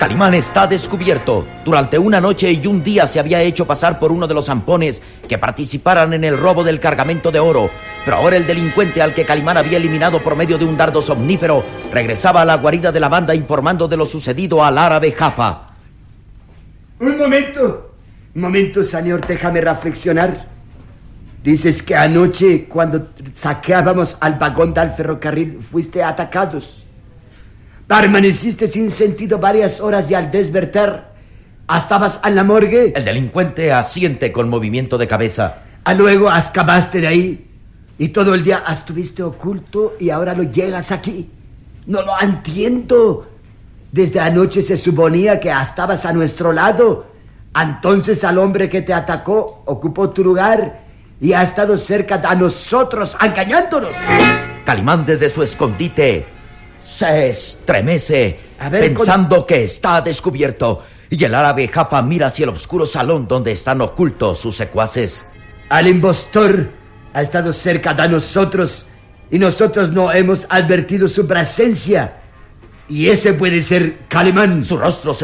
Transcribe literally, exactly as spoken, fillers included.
Calimán está descubierto. Durante una noche y un día se había hecho pasar por uno de los zampones que participaran en el robo del cargamento de oro. Pero ahora el delincuente al que Calimán había eliminado por medio de un dardo somnífero regresaba a la guarida de la banda informando de lo sucedido al árabe Jaffa. Un momento, un momento, señor, déjame reflexionar. Dices que anoche, cuando saqueábamos al vagón del ferrocarril, fuiste atacados. Permaneciste sin sentido varias horas y al despertar, ¿estabas en la morgue? El delincuente asiente con movimiento de cabeza. ¿A luego escapaste de ahí? Y todo el día estuviste oculto y ahora lo llegas aquí. No lo entiendo. Desde anoche se suponía que estabas a nuestro lado. Entonces el hombre que te atacó ocupó tu lugar y ha estado cerca de nosotros, engañándonos. Calimán desde su escondite se estremece A ver, pensando con... que está descubierto. Y el árabe Jaffa mira hacia el oscuro salón donde están ocultos sus secuaces. El impostor ha estado cerca de nosotros y nosotros no hemos advertido su presencia. Y ese puede ser Calimán. Su rostro se